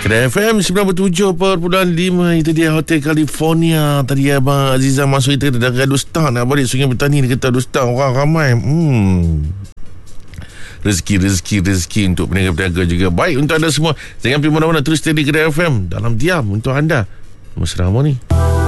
Kedai FM 97.5. Itu dia Hotel California. Tadi Abang Azizah masuk kita dah Dustan. Nak balik Sungai Petani, dia kata Dustan orang ramai. Rezeki untuk peniaga-peniaga juga. Baik untuk anda semua. Jangan pergi mana-mana, terus stay di Kedai FM. Dalam diam untuk anda. Mesra ni.